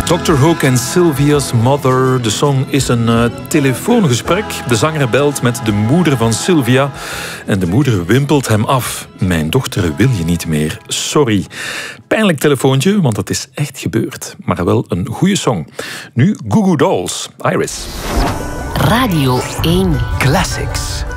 Dr. Hook en Sylvia's Mother. De song is een telefoongesprek. De zanger belt met de moeder van Sylvia. En de moeder wimpelt hem af. Mijn dochter wil je niet meer. Sorry. Pijnlijk telefoontje, want het is echt gebeurd. Maar wel een goede song. Nu Goo Goo Dolls. Iris. Radio 1. Classics.